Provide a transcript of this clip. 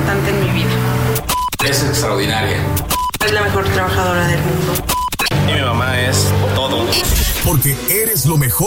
importante en mi vida. Es extraordinaria. Es la mejor trabajadora del mundo. Y mi mamá es todo. Porque eres lo mejor.